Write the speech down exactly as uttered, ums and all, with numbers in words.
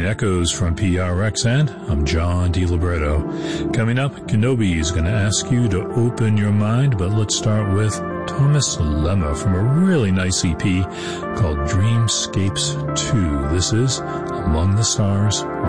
Echoes from P R X, and I'm John DiLibretto. Coming up, Kenobi is going to ask you to open your mind, but let's start with Thomas Lemma from a really nice E P called Dreamscapes two. This is Among the Stars.